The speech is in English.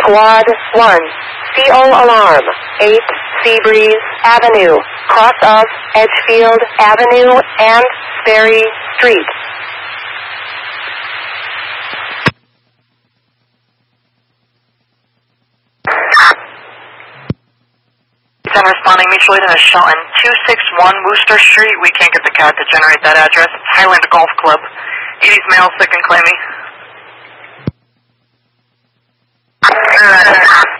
Squad 1, CO alarm, 8 Seabreeze Avenue, cross of Edgefield Avenue and Sperry Street. I'm responding mutually to Shelton 261 Wooster Street. We can't get the cat to generate that address. Highland Golf Club. 80s male, sick and clammy.